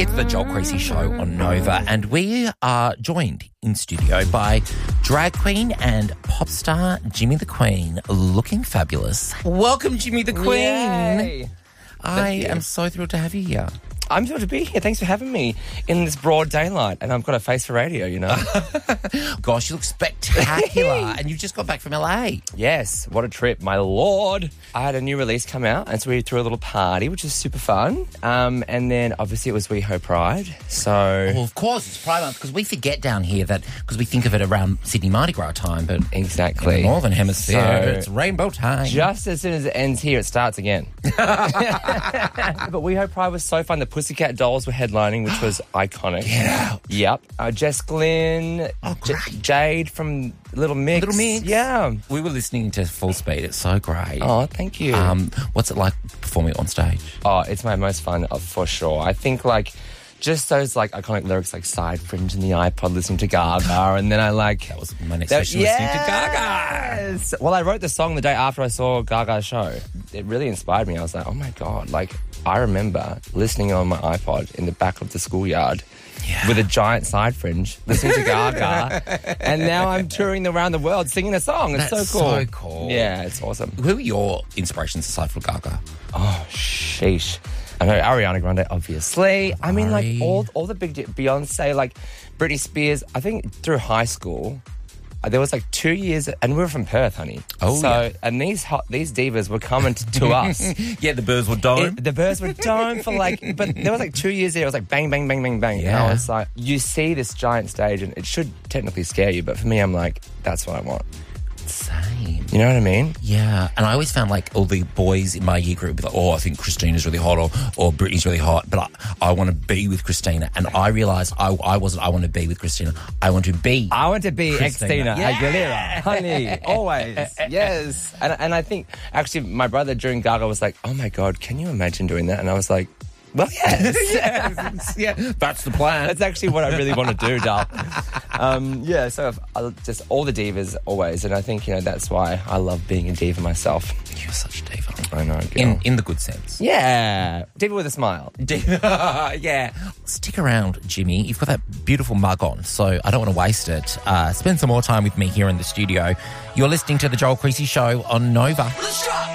It's the Joel Creasy Show on Nova, and we are joined in studio by drag queen and pop star Jimmy the Queen, looking fabulous. Welcome, Jimmy the Queen. Yay. I am so thrilled to have you here. I'm thrilled to be here. Thanks for having me in this broad daylight. And I've got a face for radio, you know. Gosh, you look spectacular. And you've just got back from LA. Yes, what a trip, my lord. I had a new release come out, and so we threw a little party, which is super fun. And then, obviously, it was WeHo Pride. So, Well, of course, it's Pride Month, because we forget down here that, because we think of it around Sydney Mardi Gras time, but exactly. in the Northern Hemisphere, So, it's rainbow time. just as soon as it ends here, it starts again. But WeHo Pride was so fun. The Pussycat Dolls were headlining, which was iconic. Get out. Yep. Jess Glynn, Jade from Little Mix. Little Mix. Yeah. We were listening to Full Speed. It's so great. Oh, thank you. What's it like performing on stage? Oh, it's my most fun, for sure. I think, just those, iconic lyrics like Side Fringe in the iPod, listening to Gaga, and then I That was my next question, listening to Gaga. Yes! Well, I wrote the song the day after I saw Gaga's show. It really inspired me. I was like, oh my God, I remember listening on my iPod in the back of the schoolyard with a giant side fringe, listening to Gaga, and now I'm touring around the world singing a song. It's That's so cool. so cool. Yeah, it's awesome. Who are your inspirations aside from Gaga? Oh, sheesh. I know Ariana Grande, obviously. I mean, all the big Beyonce, Britney Spears. I think through high school, there was 2 years, and we were from Perth, honey. Oh, yeah. And these divas were coming to us. Yeah, the birds were dome. The birds were dome for but there was 2 years there. It was bang, bang, bang, bang, bang. Yeah. And I was like, you see this giant stage, and it should technically scare you, but for me, I'm like, that's what I want. Same. You know what I mean? Yeah, and I always found all the boys in my year group would be like, oh, I think Christina's really hot or Britney's really hot, but I want to be with Christina. And I realised I wasn't, I want to be with Christina. I want to be Christina Aguilera, honey, always, yes. And I think, actually, my brother during Gaga was like, oh my God, can you imagine doing that? And I was like, well, yes. Yes, yeah, that's the plan. That's actually what I really want to do, Dal. So just all the divas always, and I think, that's why I love being a diva myself. You're such a diva. I know, girl. In the good sense. Yeah, diva with a smile. Yeah. Stick around, Jimmy. You've got that beautiful mug on, so I don't want to waste it. Spend some more time with me here in the studio. You're listening to The Joel Creasy Show on Nova.